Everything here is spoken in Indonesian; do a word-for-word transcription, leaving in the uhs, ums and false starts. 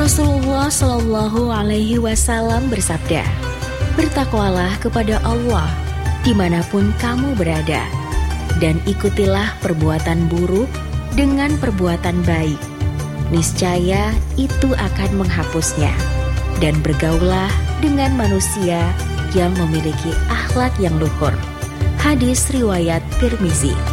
Rasulullah Shallallahu Alaihi Wasallam bersabda, "Bertakwalah kepada Allah dimanapun kamu berada, dan ikutilah perbuatan buruk dengan perbuatan baik. Niscaya itu akan menghapusnya. Dan bergaulah dengan manusia yang memiliki akhlak yang luhur." Hadis riwayat Tirmizi.